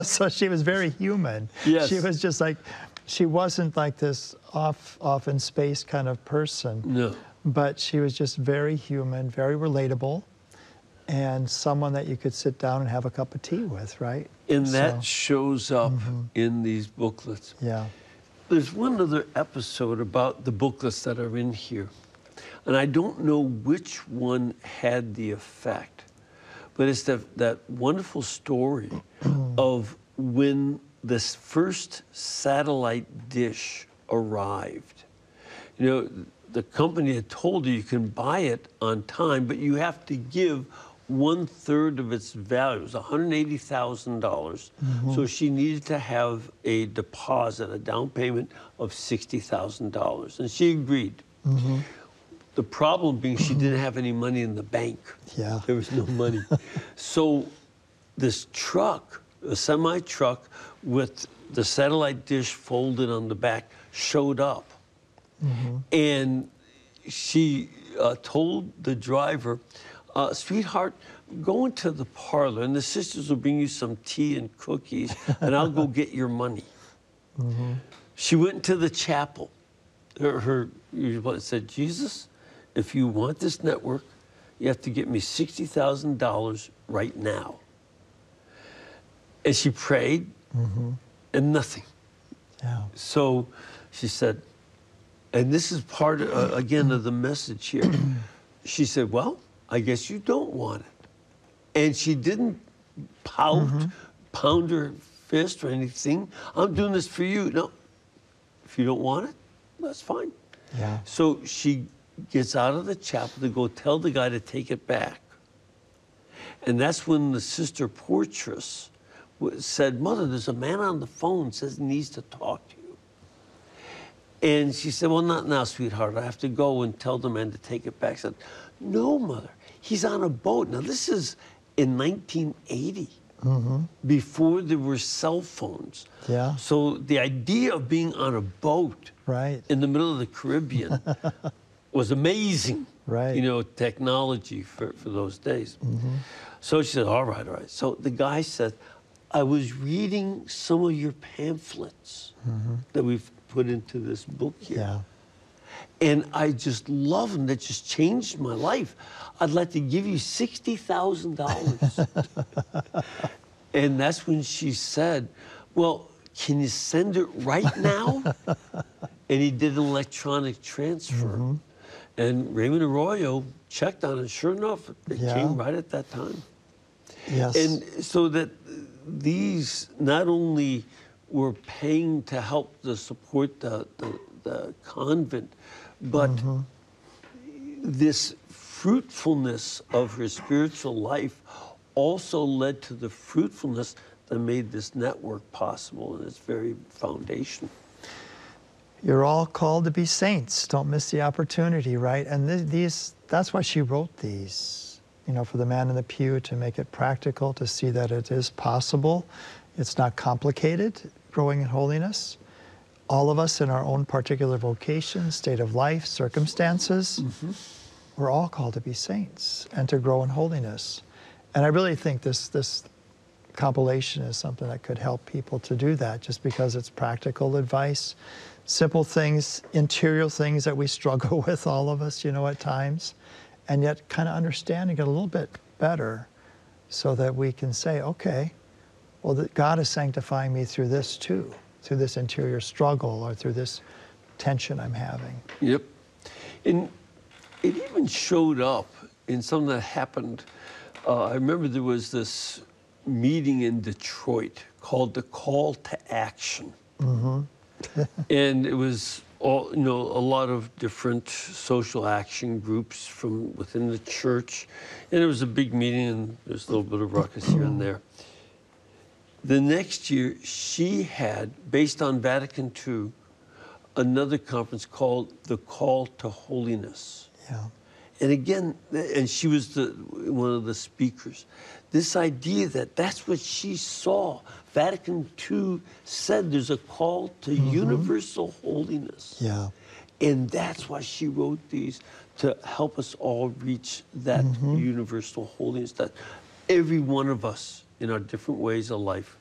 So she was very human. Yes. She was just like, she wasn't like this off in space kind of person. No. But she was just very human, very relatable, and someone that you could sit down and have a cup of tea with, right? And that So, shows up in these booklets. yeah. There's one other episode about the booklets that are in here. And I don't know which one had the effect, but it's that wonderful story of when this first satellite dish arrived. You know, the company had told her you can buy it on time, but you have to give 1/3 of its value. It was $180,000. So she needed to have a deposit, a down payment of $60,000. And she agreed. The problem being she didn't have any money in the bank. Yeah. There was no money. So this truck, a semi-truck with the satellite dish folded on the back, showed up. And she told the driver, sweetheart, go into the parlor and the sisters will bring you some tea and cookies and I'll go get your money. She went to the chapel. Her said, Jesus, if you want this network, you have to get me $60,000 right now. And she prayed and nothing. Yeah. So she said, and this is part, again, of the message here. She said, well, I guess you don't want it. And she didn't pound her fist or anything. I'm doing this for you. No, if you don't want it, that's fine. Yeah. So she gets out of the chapel to go tell the guy to take it back. And that's when the sister portress said, Mother, there's a man on the phone says he needs to talk to you. And she said, well, not now, sweetheart. I have to go and tell the man to take it back. I said, no, Mother, he's on a boat. Now, this is in 1980, before there were cell phones. Yeah. So the idea of being on a boat in the middle of the Caribbean was amazing. Right. You know, technology for those days. So she said, all right, all right. So the guy said, I was reading some of your pamphlets that we've put into this book here. Yeah. And I just love them. That just changed my life. I'd like to give you $60,000. And that's when she said, well, can you send it right now? And he did an electronic transfer. And Raymond Arroyo checked on it. Sure enough, it came right at that time. Yes. And so that these not only were paying to help to support the convent, but this fruitfulness of her spiritual life also led to the fruitfulness that made this network possible in its very foundation. You're all called to be saints. Don't miss the opportunity, right? And that's why she wrote these, you know, for the man in the pew, to make it practical, to see that it is possible. It's not complicated, growing in holiness. All of us in our own particular vocation, state of life, circumstances, we're all called to be saints and to grow in holiness. And I really think this compilation is something that could help people to do that, just because it's practical advice, simple things, interior things that we struggle with, all of us, you know, at times, and yet kind of understanding it a little bit better so that we can say, okay, well, God is sanctifying me through this too, through this interior struggle or through this tension I'm having. Yep. And it even showed up in something that happened. I remember there was this meeting in Detroit called the Call to Action. And it was all, you know, a lot of different social action groups from within the church. And it was a big meeting, and there's a little bit of ruckus here and there. The next year, she had, based on Vatican II, another conference called the Call to Holiness. Yeah. And again, and she was one of the speakers. This idea that that's what she saw. Vatican II said there's a call to universal holiness. Yeah. And that's why she wrote these, to help us all reach that universal holiness that every one of us in our different ways of life